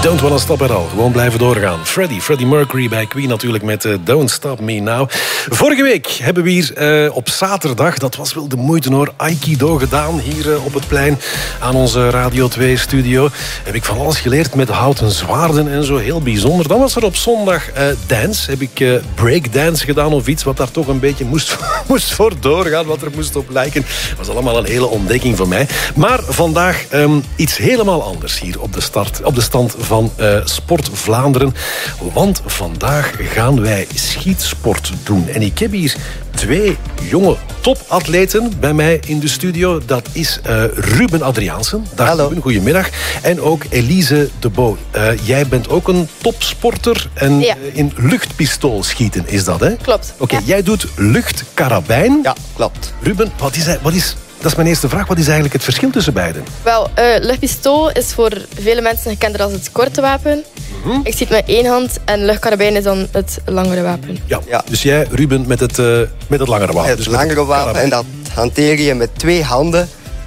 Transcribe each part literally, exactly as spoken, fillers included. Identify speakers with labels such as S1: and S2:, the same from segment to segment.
S1: Don't Wanna Stop At All. Gewoon blijven doorgaan. Freddie, Freddie Mercury bij Queen natuurlijk met uh, Don't Stop Me Now. Vorige week hebben we hier uh, op zaterdag, dat was wel de moeite hoor, Aikido gedaan hier uh, op het plein aan onze Radio twee studio. Heb ik van alles geleerd met houten zwaarden en zo, heel bijzonder. Dan was er op zondag uh, dance. Heb ik uh, breakdance gedaan of iets wat daar toch een beetje moest, moest voor doorgaan, wat er moest op lijken. Dat was allemaal een hele ontdekking voor mij. Maar vandaag um, iets helemaal anders hier op de, start, op de stand van van uh, Sport Vlaanderen. Want vandaag gaan wij schietsport doen. En ik heb hier twee jonge topatleten bij mij in de studio. Dat is uh, Ruben Adriaansen. Dag
S2: Hallo.
S1: Ruben, goedemiddag. En ook Elise de Boo. Uh, jij bent ook een topsporter en
S3: Ja.
S1: uh, in luchtpistool schieten is dat, hè?
S3: Klopt.
S1: Oké,
S3: Ja.
S1: jij doet luchtkarabijn.
S2: Ja, klopt.
S1: Ruben, wat is, wat is, dat is mijn eerste vraag. Wat is eigenlijk het verschil tussen beiden?
S3: Wel, uh, luchtpistool is voor vele mensen gekend als het korte wapen.
S1: Mhm.
S3: Ik schiet met één hand en luchtkarabijn is dan het langere wapen.
S1: Ja,
S2: Ja.
S1: dus jij, Ruben, met het, uh, met het langere wapen.
S2: Het
S1: dus met
S2: langere wapen
S1: karabijn.
S2: en dat hanteer je met twee handen.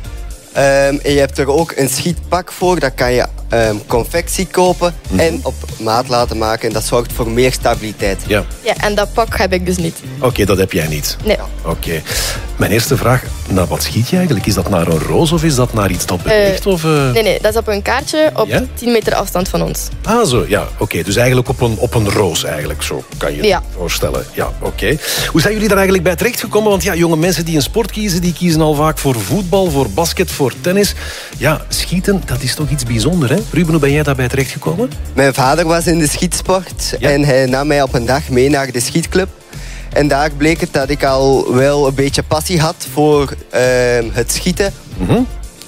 S2: Um, en je hebt er ook een schietpak voor. Dat kan je um, confectie kopen
S1: Mhm.
S2: en op maat laten maken. En dat zorgt voor meer stabiliteit.
S1: Ja,
S3: Ja, en dat pak heb ik dus niet.
S1: oké, dat heb jij niet.
S3: Nee.
S1: Oké. Mijn eerste vraag, naar wat schiet je eigenlijk? Is dat naar een roos of is dat naar iets dat beweegt? of, uh...
S3: Nee, nee, dat is op een kaartje op
S1: Ja?
S3: tien meter afstand van ons.
S1: Ah, zo, ja, oké. Dus eigenlijk op een, op een roos, eigenlijk, zo kan je het
S3: Ja.
S1: voorstellen. Ja, oké. Hoe zijn jullie daar eigenlijk bij terechtgekomen? Want ja, jonge mensen die een sport kiezen, die kiezen al vaak voor voetbal, voor basket, voor tennis. Ja, schieten, dat is toch iets bijzonders, hè? Ruben, hoe ben jij daarbij terechtgekomen?
S2: Mijn vader was in de schietsport.
S1: Ja.
S2: En hij nam mij op een dag mee naar de schietclub. En daar bleek het dat ik al wel een beetje passie had voor um, het schieten.
S1: Mhm.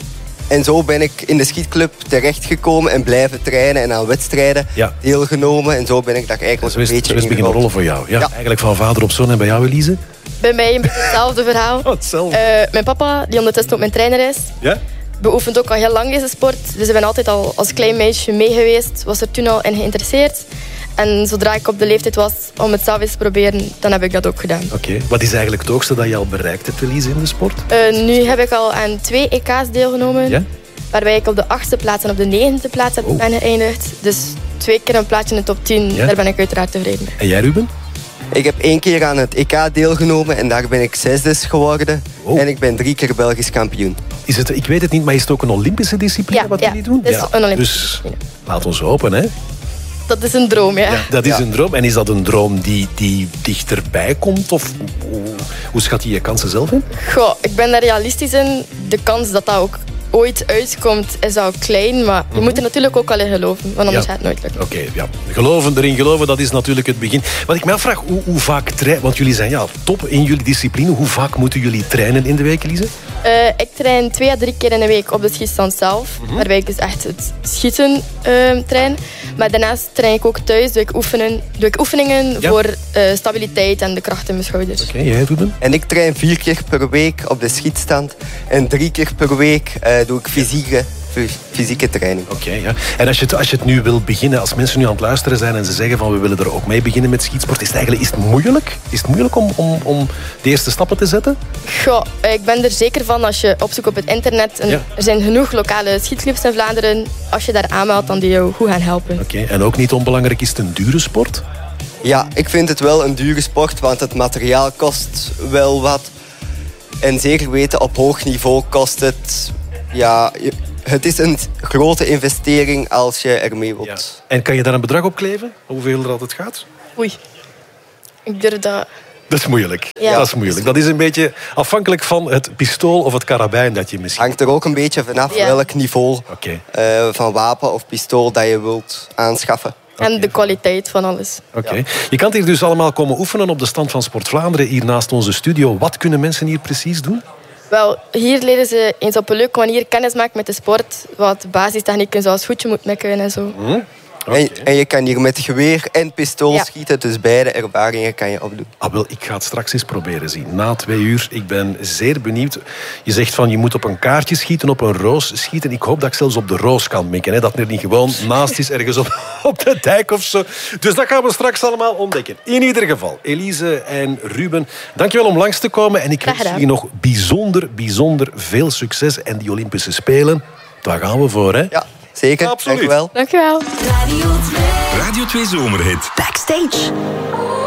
S2: En zo ben ik in de schietclub terechtgekomen en blijven trainen en aan wedstrijden
S1: Ja.
S2: deelgenomen. En zo ben ik daar eigenlijk
S1: Zo is,
S2: een beetje
S1: zo is het beginnen rollen voor jou. Ja,
S2: Ja.
S1: Eigenlijk van vader op zoon. En bij jou, Elise?
S3: Bij mij een beetje hetzelfde verhaal.
S1: Oh, hetzelfde.
S3: Uh, mijn papa, die ondertussen ook mijn trainer is,
S1: Ja?
S3: beoefent ook al heel lang deze sport. Dus ik ben altijd al als klein meisje mee geweest. Was er toen al in geïnteresseerd. En zodra ik op de leeftijd was om het zelf eens te proberen, dan heb ik dat ook gedaan.
S1: Oké. Wat is eigenlijk het hoogste dat je al bereikt hebt, Elise, in de sport?
S3: Uh, nu heb ik al aan twee E K's deelgenomen.
S1: Ja?
S3: Waarbij ik op de achtste plaats en op de negende plaats heb
S1: Oh.
S3: ben geëindigd. Dus twee keer een plaatsje in de top tien.
S1: Ja?
S3: Daar ben ik uiteraard tevreden mee.
S1: En jij, Ruben?
S2: Ik heb één keer aan het E K deelgenomen en daar ben ik zesde geworden.
S1: Wow.
S2: En ik ben drie keer Belgisch kampioen.
S1: Is het, ik weet het niet, maar is het ook een Olympische discipline
S3: Ja,
S1: wat
S3: ja,
S1: jullie doen?
S3: het is een Olympische
S1: Dus
S3: discipline.
S1: laat ons hopen, hè?
S3: Dat is een droom, ja.
S1: Ja, dat is
S2: Ja.
S1: een droom. En is dat een droom die, die dichterbij komt? Of hoe, hoe schat je je kansen zelf in?
S3: Goh, ik ben daar realistisch in. De kans dat dat ook ooit uitkomt is al klein. Maar je moet er natuurlijk ook wel in geloven. Want anders
S1: Ja.
S3: gaat het nooit lukken.
S1: Oké, ja. Geloven, erin geloven, dat is natuurlijk het begin. Wat ik me afvraag, hoe, hoe vaak trainen... Want jullie zijn ja, top in jullie discipline. Hoe vaak moeten jullie trainen in de week, Elise?
S3: Uh, ik train twee à drie keer in de week op de schietstand zelf.
S1: Mhm.
S3: Waarbij ik dus echt het schieten uh, train. Maar daarnaast train ik ook thuis. Doe ik, oefenen, doe ik oefeningen
S1: Ja.
S3: voor uh, stabiliteit en de kracht in mijn schouders.
S1: Oké, jij, Ruben?
S2: En ik train vier keer per week op de schietstand. En drie keer per week uh, doe ik fysieke, fysieke training.
S1: Oké, ja. En als je, het, als je het nu wil beginnen, als mensen nu aan het luisteren zijn en ze zeggen van we willen er ook mee beginnen met schietsport, is het eigenlijk is het moeilijk? Is het moeilijk om, om, om de eerste stappen te zetten?
S3: Goh, ik ben er zeker van als je opzoekt op het internet. En
S1: Ja.
S3: Er zijn genoeg lokale schietclubs in Vlaanderen. Als je daar aanmeldt, dan die jou goed gaan helpen.
S1: Oké, en ook niet onbelangrijk, is het een dure sport?
S2: Ja, ik vind het wel een dure sport, want het materiaal kost wel wat. En zeker weten, op hoog niveau kost het... Ja, je- het is een grote investering als je ermee wilt.
S1: Ja. En kan je daar een bedrag op kleven? Hoeveel dat het gaat?
S3: Oei. Ik durf dat...
S1: Dat is moeilijk.
S3: Ja.
S1: Dat is moeilijk. Dat is een beetje afhankelijk van het pistool of het karabijn dat je misschien...
S2: Hangt er ook een beetje vanaf
S3: Ja.
S2: welk niveau
S1: Oké.
S2: eh, van wapen of pistool dat je wilt aanschaffen.
S3: En de kwaliteit van alles.
S1: Oké.
S2: Ja.
S1: Je kan hier dus allemaal komen oefenen op de stand van Sport Vlaanderen, hier naast onze studio. Wat kunnen mensen hier precies doen?
S3: Wel, hier leren ze eens op een leuke manier kennis maken met de sport. Wat basistechnieken zoals goedje moet mikken en zo.
S1: Hm? Oké.
S2: En, en je kan hier met geweer en pistool
S3: Ja.
S2: schieten, dus beide ervaringen kan je opdoen.
S1: Ah, wel, ik ga het straks eens proberen zien. Na twee uur. Ik ben zeer benieuwd. Je zegt van je moet op een kaartje schieten, op een roos schieten. Ik hoop dat ik zelfs op de roos kan mikken. Hè? Dat er niet gewoon naast is, ergens op, op de dijk of zo. Dus dat gaan we straks allemaal ontdekken. In ieder geval, Elise en Ruben, dankjewel om langs te komen. En ik
S3: Graag
S1: wens
S3: gedaan.
S1: jullie nog bijzonder, bijzonder veel succes. En die Olympische Spelen, daar gaan we voor, hè?
S2: Ja, Zeker,
S1: Absoluut.
S2: dank u wel.
S3: Dank je wel.
S4: Radio twee Zomerhit.
S5: Backstage.